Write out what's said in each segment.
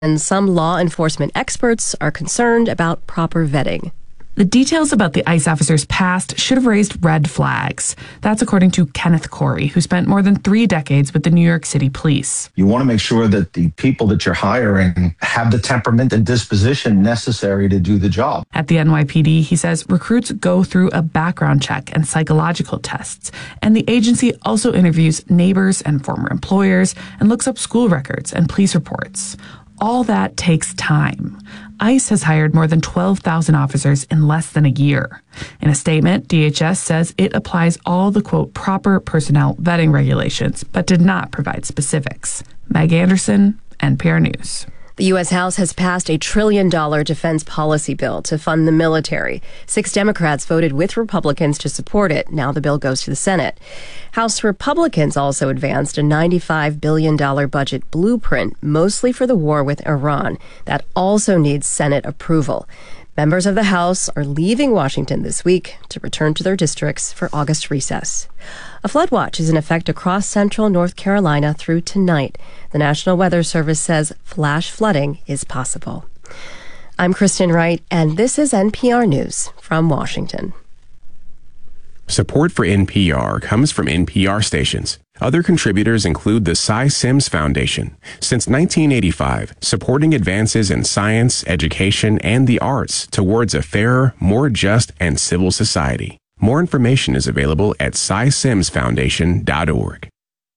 And some law enforcement experts are concerned about proper vetting. The details about the ICE officer's past should have raised red flags. That's according to Kenneth Corey, who spent more than 3 decades with the New York City Police. You want to make sure that the people that you're hiring have the temperament and disposition necessary to do the job. At the NYPD, he says recruits go through a background check and psychological tests. And the agency also interviews neighbors and former employers and looks up school records and police reports. All that takes time. ICE has hired more than 12,000 officers in less than a year. In a statement, DHS says it applies all the, quote, proper personnel vetting regulations, but did not provide specifics. Meg Anderson, NPR News. The U.S. House has passed a $1 trillion defense policy bill to fund the military. 6 Democrats voted with Republicans to support it. Now the bill goes to the Senate. House Republicans also advanced a $95 billion budget blueprint, mostly for the war with Iran. That also needs Senate approval. Members of the House are leaving Washington this week to return to their districts for August recess. A flood watch is in effect across central North Carolina through tonight. The National Weather Service says flash flooding is possible. I'm Kristen Wright, and this is NPR News from Washington. Support for NPR comes from NPR stations. Other contributors include the Cy Sims Foundation. Since 1985, supporting advances in science, education, and the arts towards a fairer, more just, and civil society. More information is available at cysimsfoundation.org.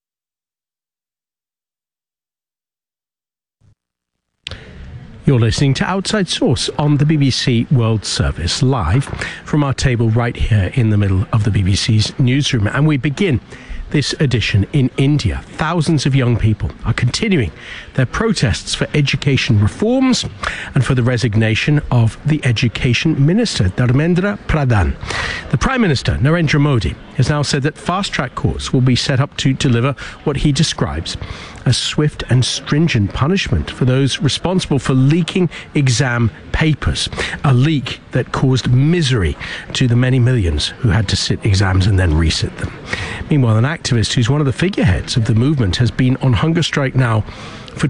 You're listening to Outside Source on the BBC World Service, live from our table right here in the middle of the BBC's newsroom. And we begin this edition in India. Thousands of young people are continuing their protests for education reforms and for the resignation of the Education Minister, Dharmendra Pradhan. The Prime Minister, Narendra Modi, has now said that fast-track courts will be set up to deliver what he describes as swift and stringent punishment for those responsible for leaking exam papers, a leak that caused misery to the many millions who had to sit exams and then resit them. Meanwhile, an activist who's one of the figureheads of the movement has been on hunger strike now for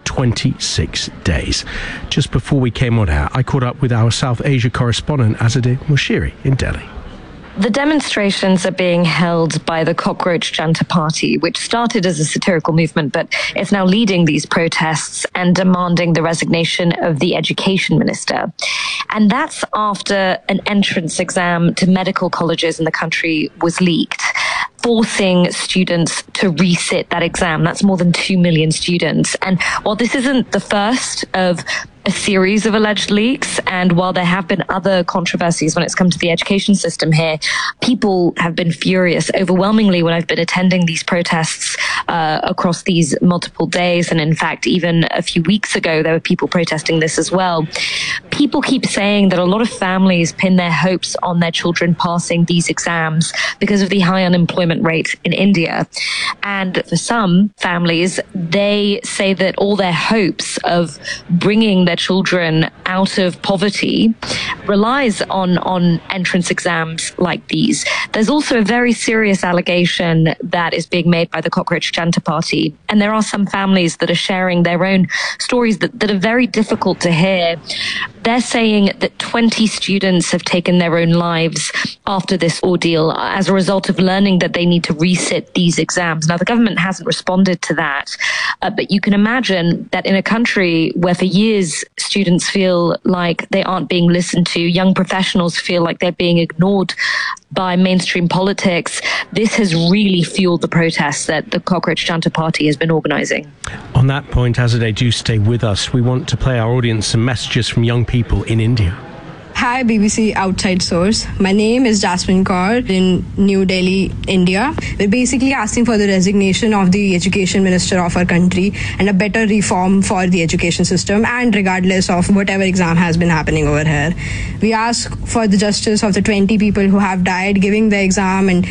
26 days. Just before we came on air, I caught up with our South Asia correspondent Azadeh Moshiri in Delhi. The demonstrations are being held by the Cockroach Janta Party, which started as a satirical movement, but is now leading these protests and demanding the resignation of the education minister. And that's after an entrance exam to medical colleges in the country was leaked, forcing students to resit that exam. That's more than 2 million students. And while this isn't the first of a series of alleged leaks, and while there have been other controversies when it's come to the education system here, people have been furious overwhelmingly when I've been attending these protests across these multiple days. And in fact, even a few weeks ago, there were people protesting this as well. People keep saying that a lot of families pin their hopes on their children passing these exams because of the high unemployment rate in India. And for some families, they say that all their hopes of bringing their children out of poverty relies on entrance exams like these. There's also a very serious allegation that is being made by the Cockroach Janta Party, and there are some families that are sharing their own stories that are very difficult to hear. They're saying that 20 students have taken their own lives after this ordeal as a result of learning that they need to resit these exams. Now, the government hasn't responded to that, but you can imagine that in a country where for years students feel like they aren't being listened to, young professionals feel like they're being ignored by mainstream politics, this has really fueled the protests that the Cockroach Janta Party has been organising. On that point, Azadeh, do stay with us. We want to play our audience some messages from young people in India. Hi, BBC Outside Source. My name is Jasmine Kaur in New Delhi, India. We're basically asking for the resignation of the education minister of our country and a better reform for the education system, and regardless of whatever exam has been happening over here. We ask for the justice of the 20 people who have died giving the exam, and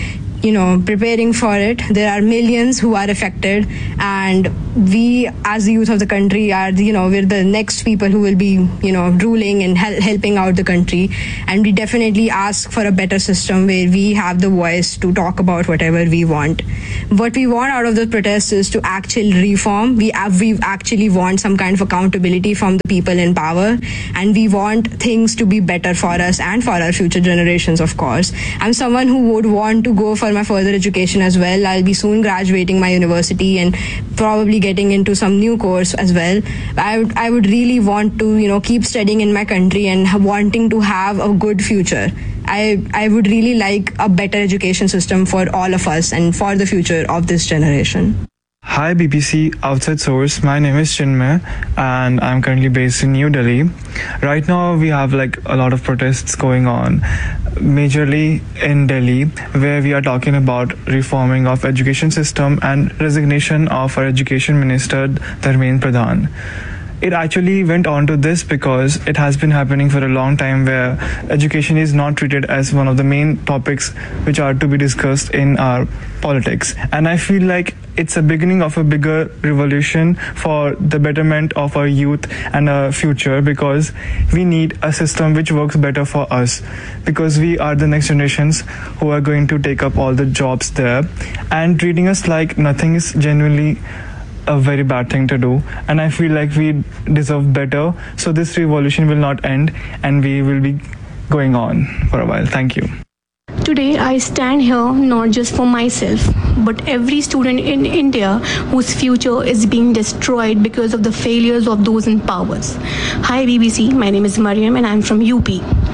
preparing for it. There are millions who are affected, and we as the youth of the country are, we're the next people who will be, ruling and helping out the country. And we definitely ask for a better system where we have the voice to talk about whatever we want. What we want out of the protests is to actual reform. We actually want some kind of accountability from the people in power, and we want things to be better for us and for our future generations, of course. I'm someone who would want to go for my further education as well. I'll be soon graduating my university and probably getting into some new course as well. I would really want to, keep studying in my country and wanting to have a good future. I would really like a better education system for all of us and for the future of this generation. Hi BBC Outside Source, my name is Chinmay and I'm currently based in New Delhi. Right now we have a lot of protests going on, majorly in Delhi, where we are talking about reforming of education system and resignation of our education minister Dharmendra Pradhan. It actually went on to this because it has been happening for a long time, where education is not treated as one of the main topics which are to be discussed in our politics. And I feel like it's a beginning of a bigger revolution for the betterment of our youth and our future, because we need a system which works better for us, because we are the next generations who are going to take up all the jobs there, and treating us like nothing is genuinely a very bad thing to do, and I feel like we deserve better. So this revolution will not end, and we will be going on for a while. Thank you. Today I stand here not just for myself, but every student in India whose future is being destroyed because of the failures of those in powers. Hi BBC, my name is Mariam and I'm from UP.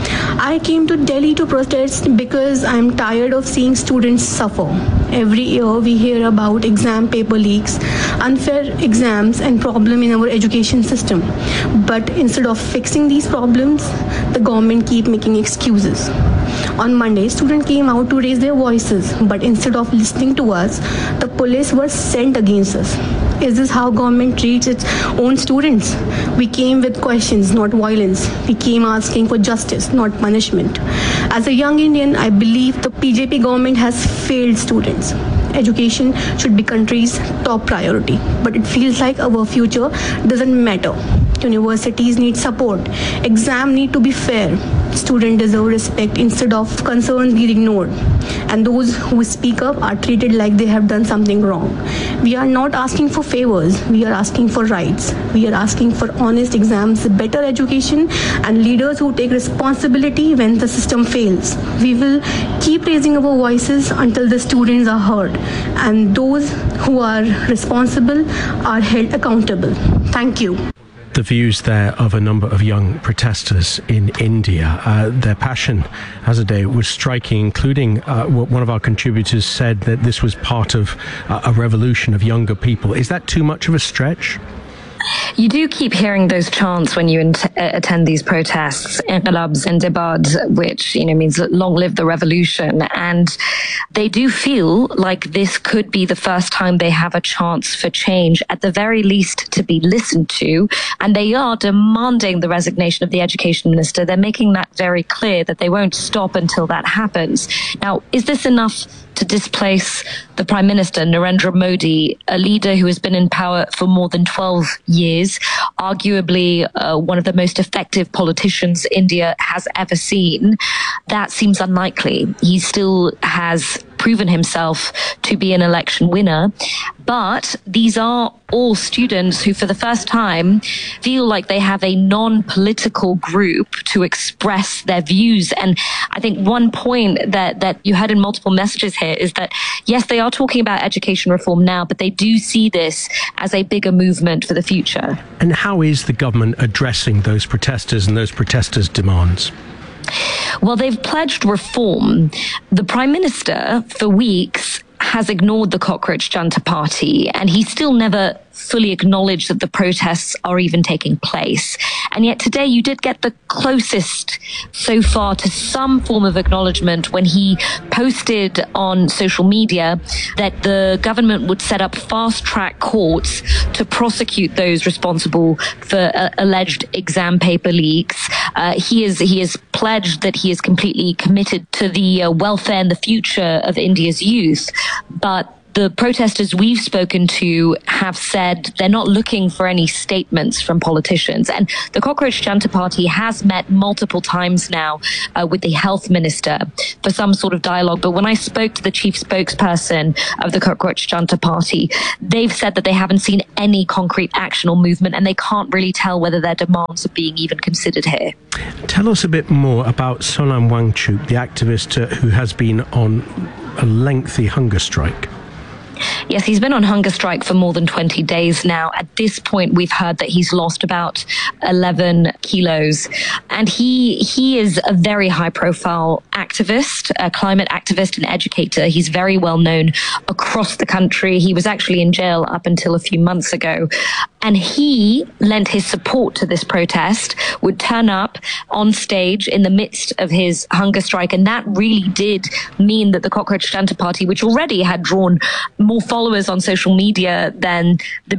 I came to Delhi to protest because I'm tired of seeing students suffer. Every year we hear about exam paper leaks, unfair exams and problem in our education system. But instead of fixing these problems, the government keep making excuses. On Monday, students came out to raise their voices, but instead of listening to us, the police were sent against us. Is this how government treats its own students? We came with questions, not violence. We came asking for justice, not punishment. As a young Indian, I believe the BJP government has failed students. Education should be country's top priority, but it feels like our future doesn't matter. Universities need support. Exams need to be fair. Students deserve respect instead of concerns being ignored. And those who speak up are treated like they have done something wrong. We are not asking for favors. We are asking for rights. We are asking for honest exams, better education, and leaders who take responsibility when the system fails. We will keep raising our voices until the students are heard, and those who are responsible are held accountable. Thank you. The views there of a number of young protesters in India. Their passion as a day was striking, including what one of our contributors said, that this was part of a revolution of younger people. Is that too much of a stretch? You do keep hearing those chants when you attend these protests, Inqilab Zindabad, which means long live the revolution. And they do feel like this could be the first time they have a chance for change, at the very least to be listened to. And they are demanding the resignation of the education minister. They're making that very clear, that they won't stop until that happens. Now, is this enough to displace the Prime Minister, Narendra Modi, a leader who has been in power for more than 12 years, arguably one of the most effective politicians India has ever seen? That seems unlikely. He still has proven himself to be an election winner. But these are all students who, for the first time, feel like they have a non-political group to express their views. And I think one point that you heard in multiple messages here is that, yes, they are talking about education reform now, but they do see this as a bigger movement for the future. And how is the government addressing those protesters and those protesters' demands? Well, they've pledged reform. The Prime Minister, for weeks, has ignored the Cockroach Janta Party, and he still never fully acknowledged that the protests are even taking place. And yet today you did get the closest so far to some form of acknowledgement when he posted on social media that the government would set up fast-track courts to prosecute those responsible for alleged exam paper leaks. He has pledged that he is completely committed to the welfare and the future of India's youth. But the protesters we've spoken to have said they're not looking for any statements from politicians. And the Cockroach Janta Party has met multiple times now with the health minister for some sort of dialogue. But when I spoke to the chief spokesperson of the Cockroach Janta Party, they've said that they haven't seen any concrete action or movement, and they can't really tell whether their demands are being even considered here. Tell us a bit more about Sonam Wangchuk, the activist who has been on a lengthy hunger strike. Yes, he's been on hunger strike for more than 20 days now. At this point, we've heard that he's lost about 11 kilos. And he is a very high-profile activist, a climate activist and educator. He's very well known across the country. He was actually in jail up until a few months ago. And he lent his support to this protest, would turn up on stage in the midst of his hunger strike. And that really did mean that the Cockroach Janta Party, which already had drawn more followers on social media than the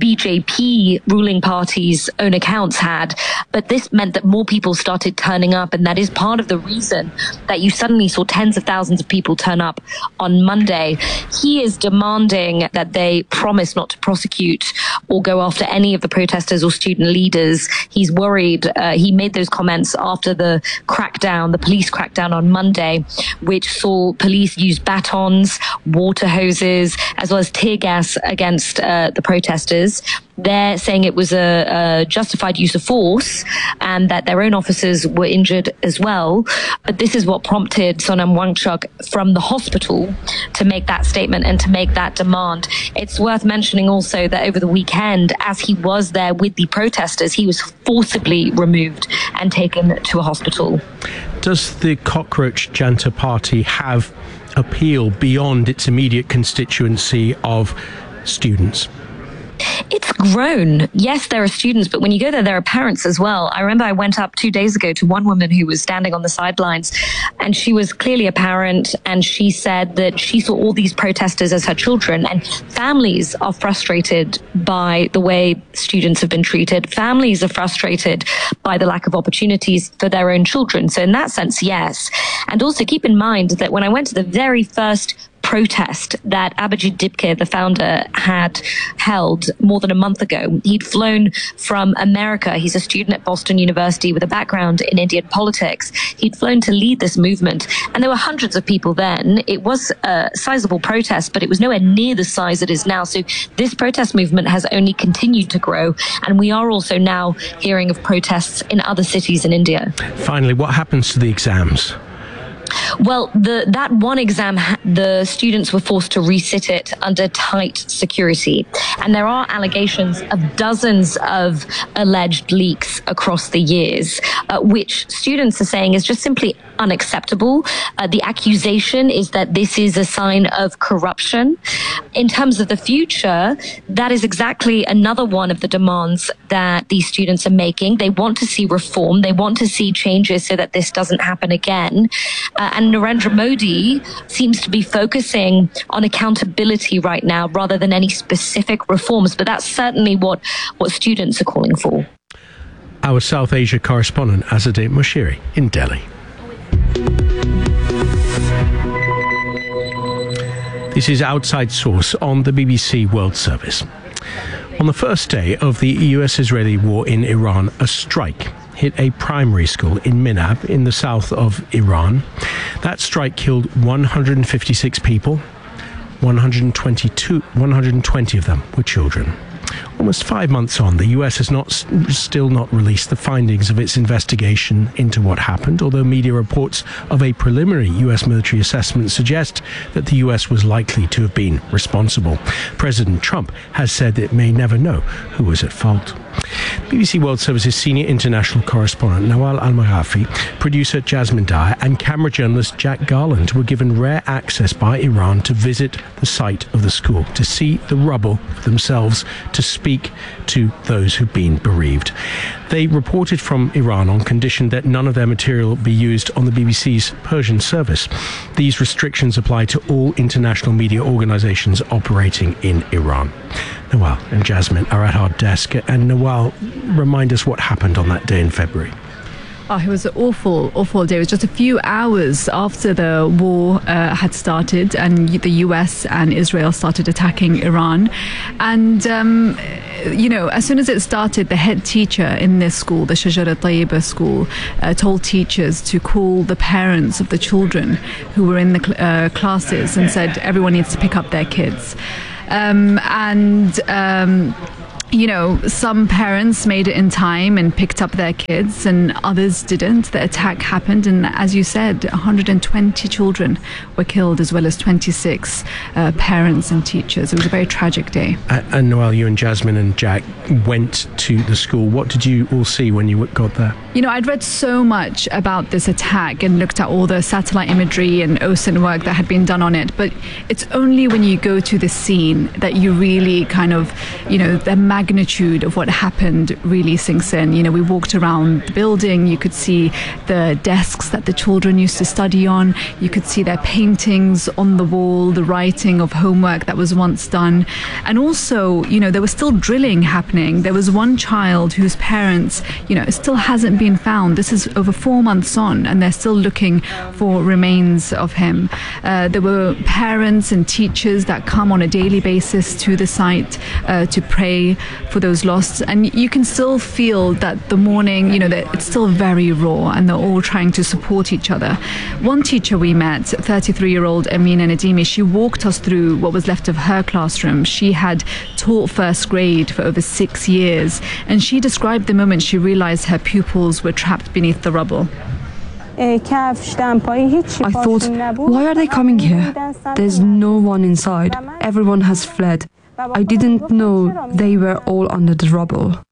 BJP ruling party's own accounts had. But this meant that more people started turning up. And that is part of the reason that you suddenly saw tens of thousands of people turn up on Monday. He is demanding that they promise not to prosecute or go after any of the protesters or student leaders. He's worried. He made those comments after the crackdown, the police crackdown on Monday, which saw police use batons, water hoses, as well as tear gas against the protesters. They're saying it was a justified use of force and that their own officers were injured as well. But this is what prompted Sonam Wangchuk from the hospital to make that statement and to make that demand. It's worth mentioning also that over the weekend, as he was there with the protesters, he was forcibly removed and taken to a hospital. Does the Cockroach Janta Party have appeal beyond its immediate constituency of students? It's grown. Yes, there are students, but when you go there are parents as well. I remember I went up 2 days ago to one woman who was standing on the sidelines, and she was clearly a parent, and she said that she saw all these protesters as her children, and families are frustrated by the way students have been treated. Families are frustrated by the lack of opportunities for their own children. So in that sense, yes. And also keep in mind that when I went to the very first protest that Abhijit Dipke, the founder, had held more than a month ago. He'd flown from America. He's a student at Boston University with a background in Indian politics. He'd flown to lead this movement, and there were hundreds of people then. It was a sizable protest, but it was nowhere near the size it is now. So this protest movement has only continued to grow, and we are also now hearing of protests in other cities in India. Finally, what happens to the exams? Well, that one exam, the students were forced to resit it under tight security. And there are allegations of dozens of alleged leaks across the years, which students are saying is just simply unacceptable. The accusation is that this is a sign of corruption. In terms of the future, that is exactly another one of the demands that these students are making. They want to see reform. They want to see changes so that this doesn't happen again. And Narendra Modi seems to be focusing on accountability right now rather than any specific reforms. But that's certainly what students are calling for. Our South Asia correspondent, Azadeh Moshiri, in Delhi. This is Outside Source on the BBC World Service. On the first day of the US-Israeli war in Iran, a strike hit a primary school in Minab in the south of Iran. That strike killed 156 people. 120 of them were children. Almost 5 months on, the US has still not released the findings of its investigation into what happened, although media reports of a preliminary US military assessment suggest that the US was likely to have been responsible. President Trump has said it may never know who was at fault. BBC World Service's senior international correspondent Nawal Al-Maghafi, producer Jasmine Dyer and camera journalist Jack Garland were given rare access by Iran to visit the site of the school, to see the rubble themselves, to speak to those who've been bereaved. They reported from Iran on condition that none of their material be used on the BBC's Persian service. These restrictions apply to all international media organizations operating in Iran. Nawal and Jasmine are at our desk, and Nawal, remind us what happened on that day in February. Oh, it was an awful day. It was just a few hours after the war had started and the US and Israel started attacking Iran. And, as soon as it started, the head teacher in this school, the Shajara Tayyiba school, told teachers to call the parents of the children who were in the classes and said everyone needs to pick up their kids. Some parents made it in time and picked up their kids and others didn't. The attack happened and, as you said, 120 children were killed as well as 26 parents and teachers. It was a very tragic day. And Noelle, you and Jasmine and Jack went to the school. What did you all see when you got there? I'd read so much about this attack and looked at all the satellite imagery and OSINT work that had been done on it, but it's only when you go to the scene that you really kind of, the magnitude of what happened really sinks in. We walked around the building, you could see the desks that the children used to study on, you could see their paintings on the wall, the writing of homework that was once done, and also, there was still drilling happening. There was one child whose parents, still hasn't been found. This is over 4 months on and they're still looking for remains of him. There were parents and teachers that come on a daily basis to the site to pray for those lost, and you can still feel that the mourning, that it's still very raw and they're all trying to support each other. One teacher we met, 33-year-old Amina Nadimi, she walked us through what was left of her classroom. She had taught first grade for over 6 years and she described the moment she realized her pupils were trapped beneath the rubble. I thought, why are they coming here? There's no one inside. Everyone has fled. I didn't know they were all under the rubble.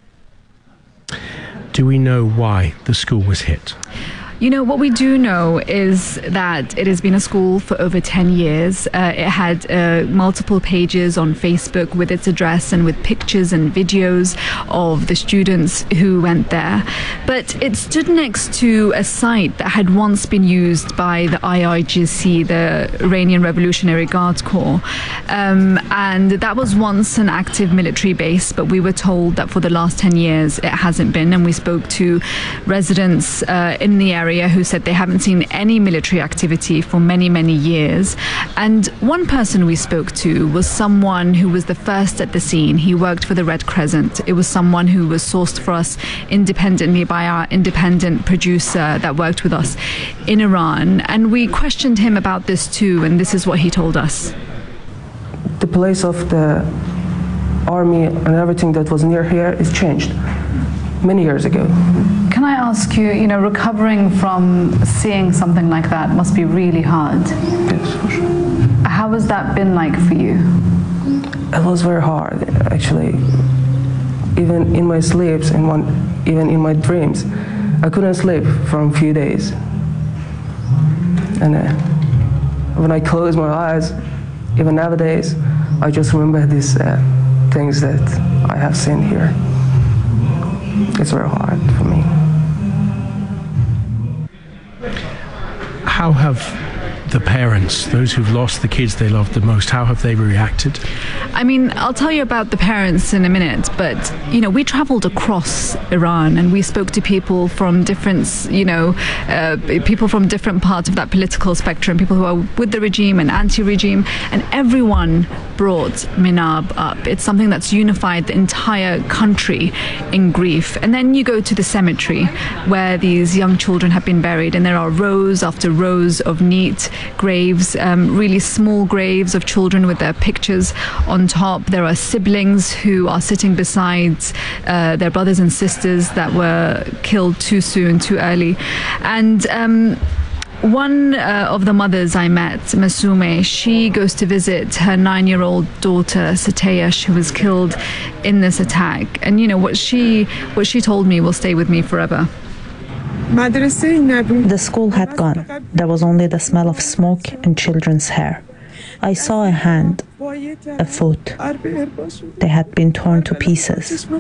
Do we know why the school was hit? What we do know is that it has been a school for over 10 years. It had multiple pages on Facebook with its address and with pictures and videos of the students who went there. But it stood next to a site that had once been used by the IRGC, the Iranian Revolutionary Guards Corps. And that was once an active military base, but we were told that for the last 10 years it hasn't been. And we spoke to residents in the area who said they haven't seen any military activity for many, many years. And one person we spoke to was someone who was the first at the scene. He worked for the Red Crescent. It was someone who was sourced for us independently by our independent producer that worked with us in Iran. And we questioned him about this too, and this is what he told us. The place of the army and everything that was near here is changed many years ago. Can I ask you, recovering from seeing something like that must be really hard. Yes, for sure. How has that been like for you? It was very hard, actually. Even in my sleeps, even in my dreams, I couldn't sleep for a few days. And when I close my eyes, even nowadays, I just remember these things that I have seen here. It's very hard for me. How have the parents, those who've lost the kids they loved the most, how have they reacted? I'll tell you about the parents in a minute, but, we traveled across Iran and we spoke to people from different, people from different parts of that political spectrum, people who are with the regime and anti-regime, and everyone brought Minab up. It's something that's unified the entire country in grief. And then you go to the cemetery where these young children have been buried, and there are rows after rows of neat graves, really small graves of children with their pictures on top. There are siblings who are sitting beside their brothers and sisters that were killed too soon, too early. And one of the mothers I met, Masume, she goes to visit her 9-year-old daughter, Sateyash, who was killed in this attack. And what she told me will stay with me forever. The school had gone. There was only the smell of smoke and children's hair. I saw a hand, a foot. They had been torn to pieces.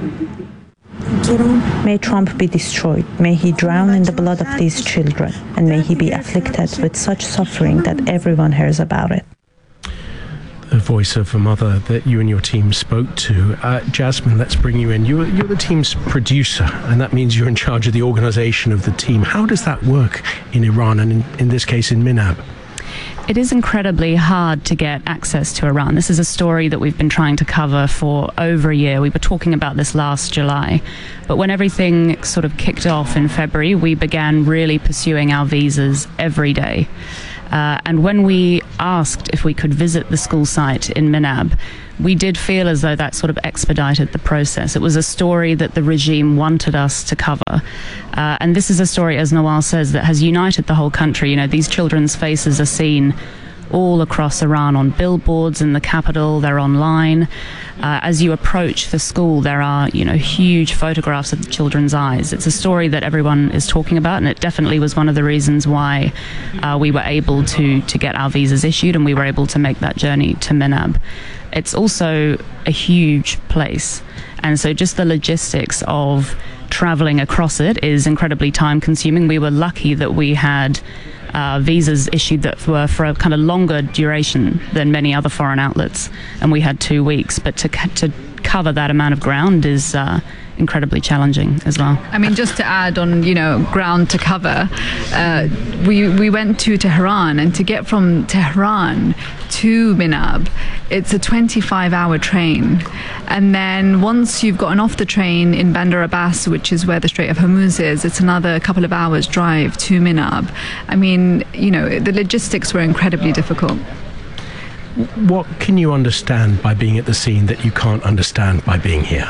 May Trump be destroyed. May he drown in the blood of these children. And may he be afflicted with such suffering that everyone hears about it. The voice of a mother that you and your team spoke to. Jasmine, let's bring you in. You're the team's producer, and that means you're in charge of the organisation of the team. How does that work in Iran, and in this case in Minab? It is incredibly hard to get access to Iran. This is a story that we've been trying to cover for over a year. We were talking about this last July. But when everything sort of kicked off in February, we began really pursuing our visas every day. And when we asked if we could visit the school site in Minab, we did feel as though that sort of expedited the process. It was a story that the regime wanted us to cover. And this is a story, as Nawal says, that has united the whole country. You know, these children's faces are seen all across Iran on billboards in the capital, they're online. As you approach the school, there are, huge photographs of the children's eyes. It's a story that everyone is talking about, and it definitely was one of the reasons why we were able to get our visas issued and we were able to make that journey to Minab. It's also a huge place, and so just the logistics of traveling across it is incredibly time consuming. We were lucky that we had visas issued that were for a kind of longer duration than many other foreign outlets, and we had 2 weeks, but to cover that amount of ground is incredibly challenging as well. I mean, just to add on, ground to cover, we went to Tehran, and to get from Tehran to Minab, it's a 25-hour train. And then once you've gotten off the train in Bandar Abbas, which is where the Strait of Hormuz is, it's another couple of hours drive to Minab. I mean, the logistics were incredibly difficult. What can you understand by being at the scene that you can't understand by being here?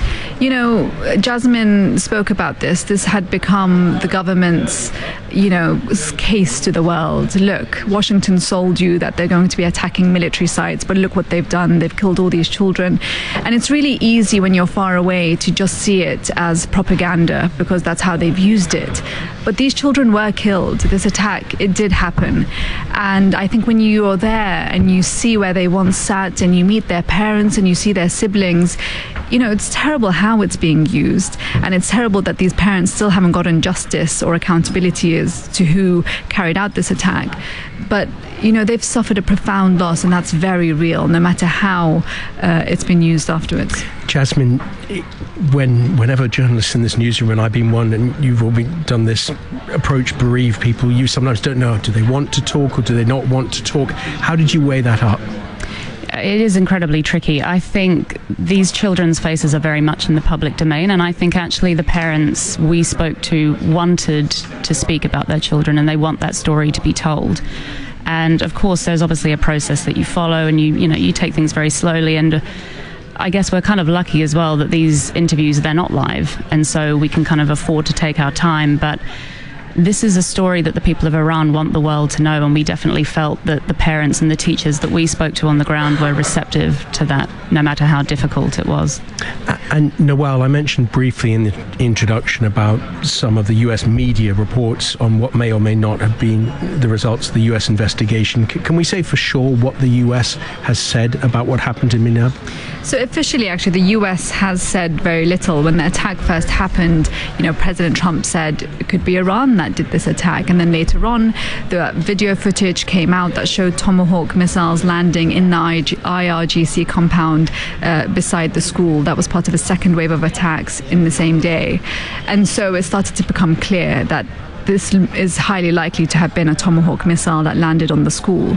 Jasmine spoke about this. This had become the government's, case to the world. Look, Washington sold you that they're going to be attacking military sites, but look what they've done. They've killed all these children. And it's really easy when you're far away to just see it as propaganda, because that's how they've used it. But these children were killed. This attack, it did happen. And I think when you're there and you see where they once sat and you meet their parents and you see their siblings, it's terrible how it's being used, and it's terrible that these parents still haven't gotten justice or accountability as to who carried out this attack. But they've suffered a profound loss, and that's very real, no matter how it's been used afterwards. Jasmine, whenever journalists in this newsroom, and I've been one, and you've all done this approach bereaved people, you sometimes don't know, do they want to talk or do they not want to talk? How did you weigh that up? It is incredibly tricky. I think these children's faces are very much in the public domain, and I think actually the parents we spoke to wanted to speak about their children, and they want that story to be told. And of course there's obviously a process that you follow, and you take things very slowly, and I guess we're kind of lucky as well that these interviews, they're not live, and so we can kind of afford to take our time. But this is a story that the people of Iran want the world to know, and we definitely felt that the parents and the teachers that we spoke to on the ground were receptive to that, no matter how difficult it was. And Nawal, I mentioned briefly in the introduction about some of the US media reports on what may or may not have been the results of the US investigation. Can we say for sure what the US has said about what happened in Minab? So officially, actually, the US has said very little. When the attack first happened, President Trump said it could be Iran that did this attack, and then later on the video footage came out that showed Tomahawk missiles landing in the IRGC compound beside the school. That was part of a second wave of attacks in the same day, and so it started to become clear that this is highly likely to have been a Tomahawk missile that landed on the school.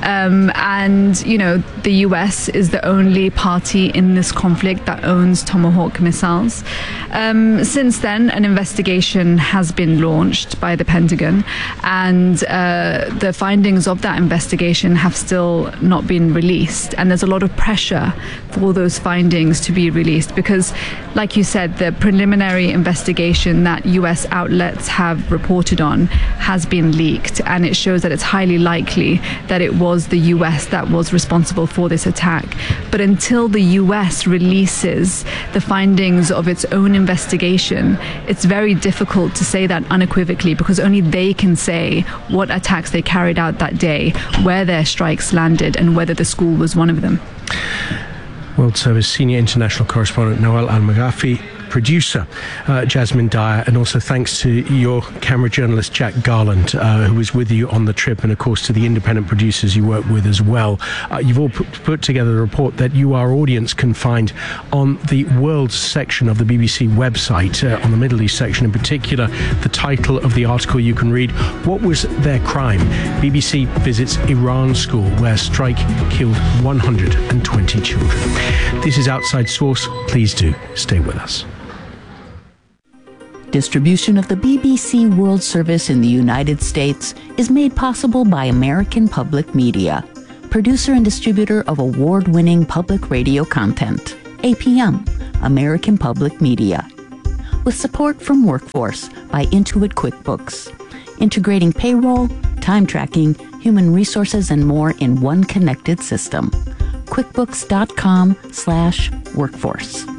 And, the US is the only party in this conflict that owns Tomahawk missiles. Since then, an investigation has been launched by the Pentagon, and the findings of that investigation have still not been released. And there's a lot of pressure for those findings to be released because, like you said, the preliminary investigation that US outlets have reported on has been leaked, and it shows that it's highly likely that it was the US that was responsible for this attack. But until the US releases the findings of its own investigation, it's very difficult to say that unequivocally, because only they can say what attacks they carried out that day, where their strikes landed, and whether the school was one of them. World Service Senior International Correspondent Nawal Al-Maghafi, producer, Jasmine Dyer, and also thanks to your camera journalist, Jack Garland, who was with you on the trip, and of course to the independent producers you work with as well. You've all put together a report that you, our audience, can find on the World section of the BBC website, on the Middle East section in particular. The title of the article you can read, What Was Their Crime? BBC visits Iran school where strike killed 120 children. This is Outside Source. Please do stay with us. Distribution of the BBC World Service in the United States is made possible by American Public Media, producer and distributor of award-winning public radio content. APM, American Public Media. With support from Workforce by Intuit QuickBooks, integrating payroll, time tracking, human resources, and more in one connected system. QuickBooks.com/workforce.